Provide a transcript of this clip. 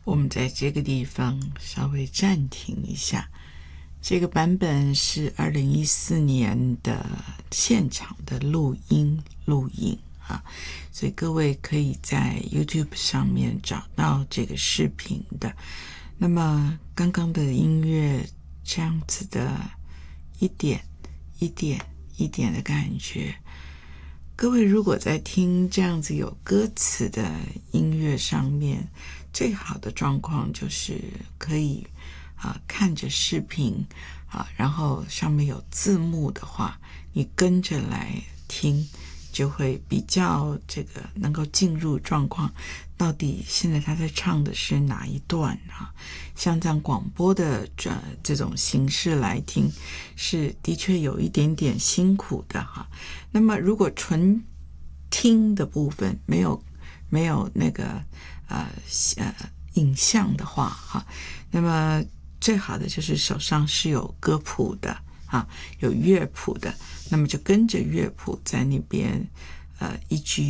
我们在这个地方稍微暂停一下。这个版本是2014年的现场的录影啊，所以各位可以在 YouTube 上面找到这个视频的。那么刚刚的音乐这样子的一点的感觉，各位如果在听这样子有歌词的音乐上面，最好的状况就是可以看着视频然后上面有字幕的话，你跟着来听，就会比较这个能够进入状况。到底现在他在唱的是哪一段啊？像这样广播的这种形式来听，是的确有一点点辛苦的哈。那么如果纯听的部分没有那个影像的话哈，那么最好的就是手上是有歌谱的有乐谱的，那么就跟着乐谱在那边一句